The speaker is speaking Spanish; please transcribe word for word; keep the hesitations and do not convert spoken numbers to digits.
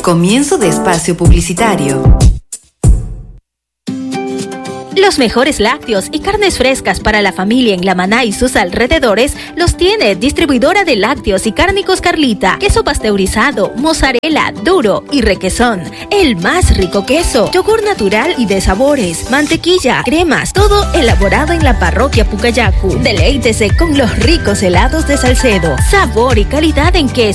Comienzo de espacio publicitario. Los mejores lácteos y carnes frescas para la familia en La Maná y sus alrededores los tiene Distribuidora de Lácteos y Cárnicos Carlita. Queso pasteurizado, mozzarella, duro y requesón. El más rico queso. Yogur natural y de sabores. Mantequilla, cremas. Todo elaborado en la parroquia Pucayacu. Deleítese con los ricos helados de Salcedo. Sabor y calidad en queso.